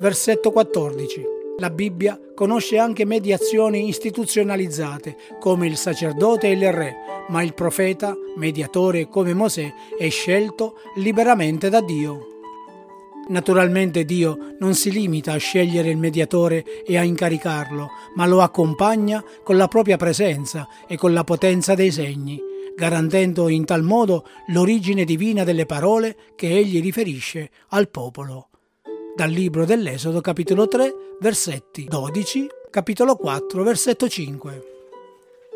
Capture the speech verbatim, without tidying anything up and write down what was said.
versetto quattordici. La Bibbia conosce anche mediazioni istituzionalizzate come il sacerdote e il re, ma il profeta, mediatore come Mosè, è scelto liberamente da Dio. Naturalmente Dio non si limita a scegliere il mediatore e a incaricarlo, ma lo accompagna con la propria presenza e con la potenza dei segni, garantendo in tal modo l'origine divina delle parole che egli riferisce al popolo. Dal libro dell'Esodo, capitolo tre, versetti dodici, capitolo quattro, versetto cinque.